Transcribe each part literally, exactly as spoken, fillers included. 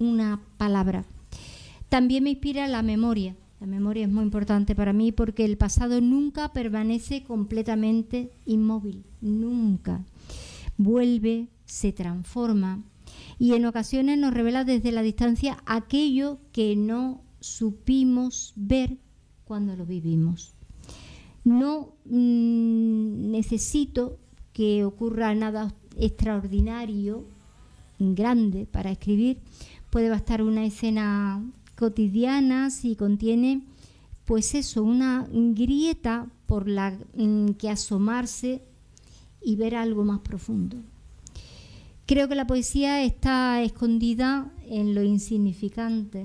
una palabra. También me inspira la memoria. La memoria es muy importante para mí porque el pasado nunca permanece completamente inmóvil, nunca. Vuelve, se transforma y en ocasiones nos revela desde la distancia aquello que no supimos ver cuando lo vivimos. No mmm, necesito que ocurra nada extraordinario, grande para escribir. Puede bastar una escena cotidiana si contiene, pues eso, una grieta por la mmm, que asomarse y ver algo más profundo. Creo que la poesía está escondida en lo insignificante,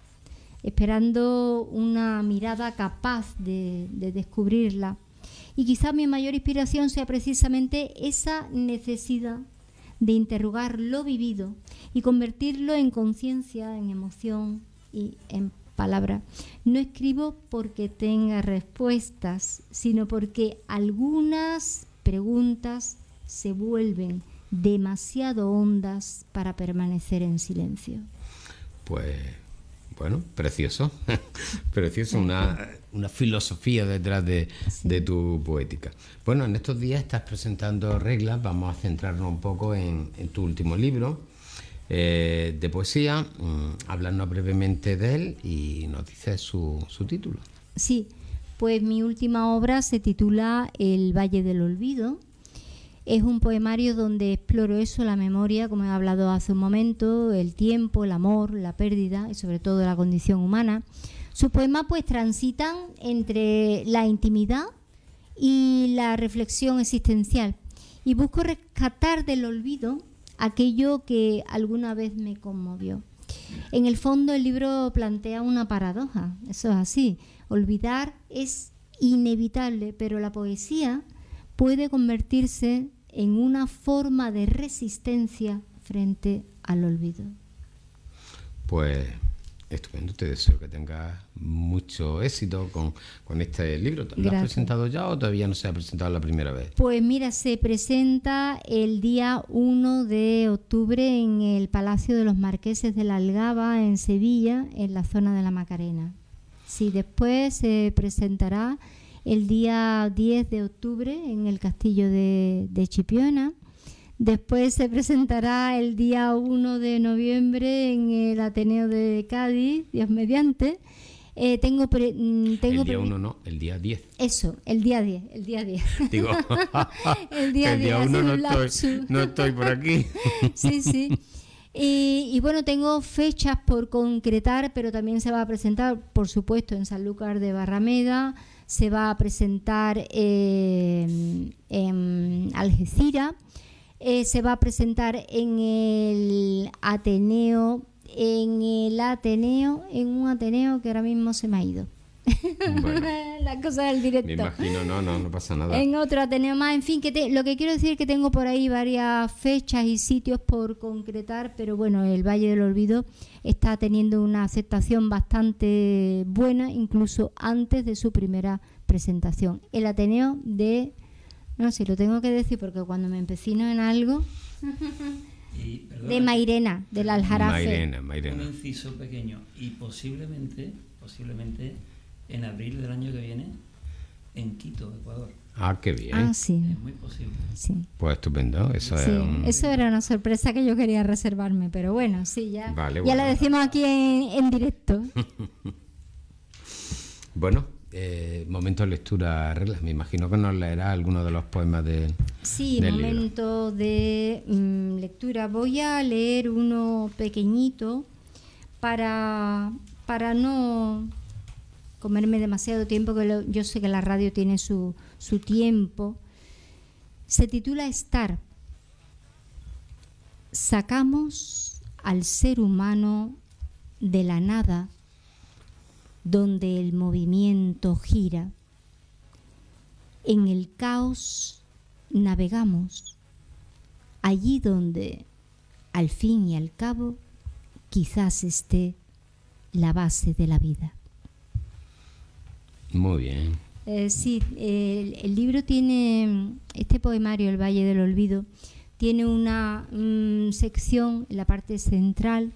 esperando una mirada capaz de, de descubrirla. Y quizá mi mayor inspiración sea precisamente esa necesidad de interrogar lo vivido y convertirlo en conciencia, en emoción y en palabra. No escribo porque tenga respuestas, sino porque algunas preguntas se vuelven demasiado hondas para permanecer en silencio. Pues, bueno, precioso, precioso, una, una filosofía detrás de, sí. de tu poética. Bueno, en estos días estás presentando Reglas, vamos a centrarnos un poco en, en tu último libro eh, de poesía. Háblanos brevemente de él y nos dices su, su título. Sí, pues mi última obra se titula El Valle del Olvido. Es un poemario donde exploro eso, la memoria, como he hablado hace un momento, el tiempo, el amor, la pérdida y sobre todo la condición humana. Sus poemas pues transitan entre la intimidad y la reflexión existencial y busco rescatar del olvido aquello que alguna vez me conmovió. En el fondo el libro plantea una paradoja, eso es así. Olvidar es inevitable, pero la poesía puede convertirse en una forma de resistencia frente al olvido. Pues estupendo, te deseo que tengas mucho éxito con, con este libro. ¿Lo Gracias. has presentado ya o todavía no se ha presentado la primera vez? Pues mira, se presenta el día uno de octubre en el Palacio de los Marqueses de la Algaba, en Sevilla, en la zona de la Macarena. Sí, después se presentará el día diez de octubre en el Castillo de, de Chipiona. Después se presentará el día uno de noviembre en el Ateneo de Cádiz, Dios mediante. Eh, tengo pre, tengo el día uno no, el día diez. Eso, el día diez, el día diez. Digo, el día, el día uno no estoy, no estoy por aquí. Sí, sí. Y, y bueno, tengo fechas por concretar, pero también se va a presentar, por supuesto, en Sanlúcar de Barrameda, se va a presentar eh, en Algeciras, eh, se va a presentar en el Ateneo, en el Ateneo, en un Ateneo que ahora mismo se me ha ido. Bueno, la cosa del directo. Me imagino, no, no, no pasa nada. En otro Ateneo más, en fin, que te, lo que quiero decir es que tengo por ahí varias fechas y sitios por concretar, pero bueno, el Valle del Olvido está teniendo una aceptación bastante buena, incluso antes de su primera presentación. El Ateneo de, no sé, lo tengo que decir porque cuando me empecino en algo, y, perdona, de Mairena, del Aljarafe. Mairena, Mairena. Un inciso pequeño y posiblemente, posiblemente en abril del año que viene en Quito, Ecuador. Ah, qué bien. Ah, sí. Es muy posible. Sí. Pues estupendo. Eso, sí, es un... eso era una sorpresa que yo quería reservarme, pero bueno, sí, ya, vale, ya bueno. la decimos aquí en, en directo. Bueno, eh, momento de lectura, Reglas. Me imagino que nos leerá alguno de los poemas de Sí, del momento libro. de mm, lectura. Voy a leer uno pequeñito para, para no comerme demasiado tiempo, que lo, yo sé que la radio tiene su, su tiempo. Se titula Estar. Sacamos al ser humano de la nada, donde el movimiento gira. En el caos navegamos, allí donde, al fin y al cabo, quizás esté la base de la vida. Muy bien. Eh, sí, el, el libro tiene, este poemario, El Valle del Olvido, tiene una mm, sección en la parte central